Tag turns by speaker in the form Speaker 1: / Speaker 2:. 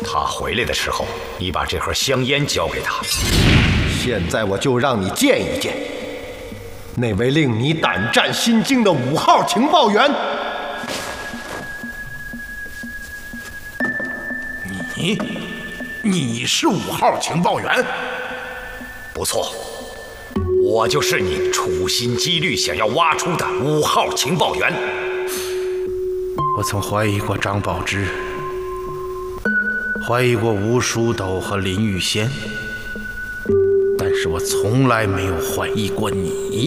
Speaker 1: 他回来的时候，你把这盒香烟交给他。
Speaker 2: 现在我就让你见一见那位令你胆战心惊的5号情报员。
Speaker 3: 你是5号情报员？
Speaker 1: 不错，我就是你处心积虑想要挖出的5号情报员。
Speaker 3: 我曾怀疑过张宝芝，怀疑过吴蜀斗和林玉仙，但是我从来没有怀疑过你。